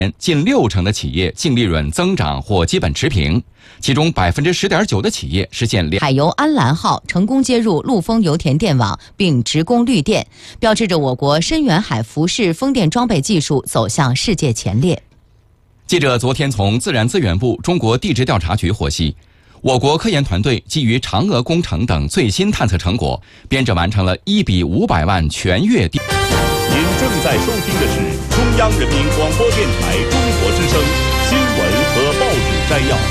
近60%的企业净利润增长或基本持平，其中10.9%的企业实现海油安澜号成功接入陆丰油田电网并直供绿电，标志着我国深远海浮式风电装备技术走向世界前列。 记者昨天从自然资源部中国地质调查局获悉，我国科研团队基于嫦娥工程等最新探测成果，编制完成了1比500万全月地。 您正在收听的是中央人民广播电台中国之声新闻和报纸摘要。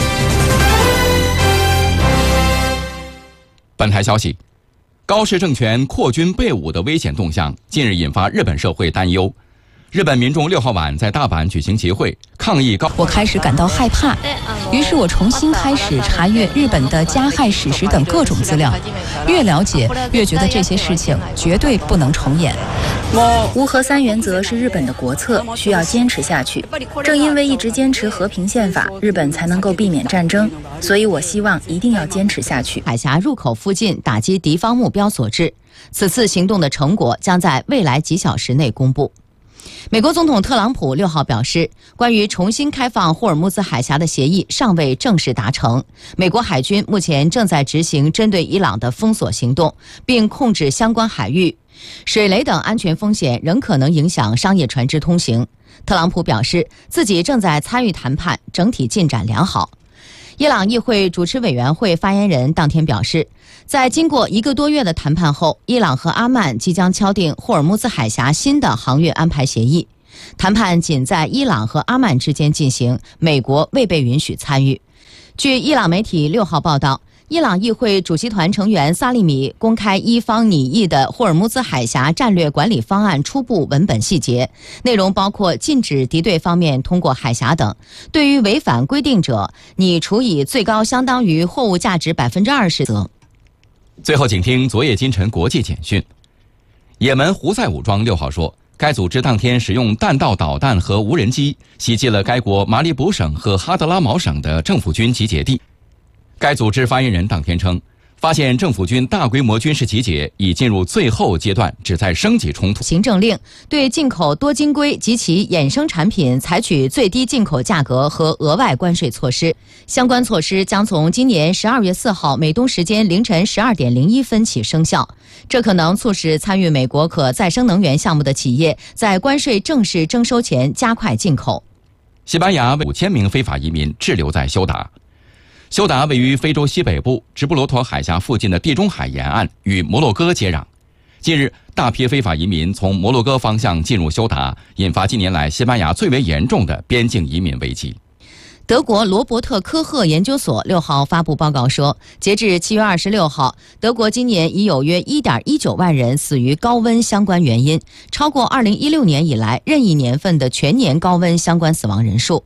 本台消息，高市政权扩军备武的危险动向近日引发日本社会担忧。日本民众6号晚在大阪举行集会抗议我开始感到害怕，于是我重新开始查阅日本的加害史实等各种资料，越了解越觉得这些事情绝对不能重演。 无核三原则是日本的国策，需要坚持下去。正因为一直坚持和平宪法，日本才能够避免战争，所以我希望一定要坚持下去。 海峡入口附近打击敌方目标所致，此次行动的成果将在未来几小时内公布。美国总统特朗普6号表示，关于重新开放霍尔木兹海峡的协议尚未正式达成。美国海军目前正在执行针对伊朗的封锁行动，并控制相关海域。水雷等安全风险仍可能影响商业船只通行。特朗普表示，自己正在参与谈判，整体进展良好。伊朗议会主持委员会发言人当天表示，在经过1个多月的谈判后，伊朗和阿曼即将敲定霍尔木兹海峡新的航运安排协议。谈判仅在伊朗和阿曼之间进行，美国未被允许参与。据伊朗媒体6号报道，伊朗议会主席团成员萨利米公开伊方拟议的霍尔木兹海峡战略管理方案初步文本细节，内容包括禁止敌对方面通过海峡等，对于违反规定者，拟处以最高相当于货物价值20%责。 最后，请听昨夜今晨国际简讯。也门胡塞武装6号说，该组织当天使用弹道导弹和无人机袭击了该国马里卜省和哈德拉茅省的政府军集结地。该组织发言人当天称，发现政府军大规模军事集结已进入最后阶段，旨在升级冲突。 行政令对进口多晶硅及其衍生产品采取最低进口价格和额外关税措施，相关措施将从今年12月4号美东时间凌晨12点01分起生效。这可能促使参与美国可再生能源项目的企业在关税正式征收前加快进口。 西班牙5000名非法移民滞留在休达。休达位于非洲西北部直布罗陀海峡附近的地中海沿岸，与摩洛哥接壤。近日，大批非法移民从摩洛哥方向进入休达，引发近年来西班牙最为严重的边境移民危机。 德国罗伯特科赫研究所6号发布报告说，截至7月26号，德国今年已有约1.19万人死于高温相关原因，超过2016年以来任意年份的全年高温相关死亡人数。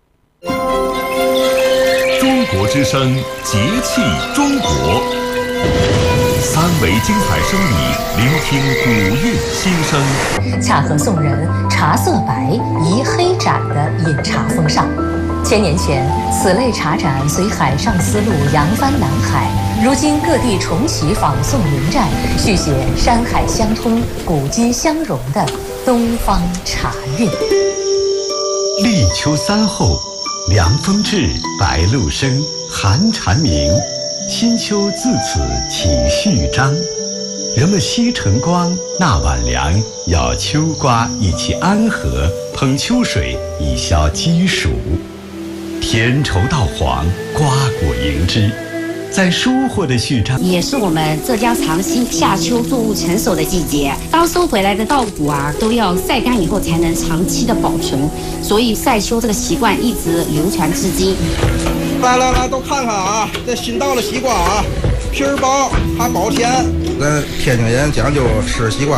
中国之声节气中国，3维精彩声理，聆听古韵心声。 恰和宋人茶色白宜黑盏的饮茶风尚。千年前，此类茶盏随海上丝路扬帆南海，如今各地重启仿宋临寨，续写山海相通、古今相融的东方茶韵。 立秋3候，凉风至，白露生，寒蝉鸣，新秋自此起序章。人们惜晨光，纳晚凉，咬秋瓜以其安和，捧秋水以消饥暑。甜稠到黄，瓜果迎之，在收获的序章， 也是我们浙江长兴夏秋作物成熟的季节。当收回来的稻谷都要晒干以后才能长期的保存，所以晒秋这个习惯一直流传至今。 来，都看看这新到的西瓜皮儿薄还保甜。咱天津人讲究吃西瓜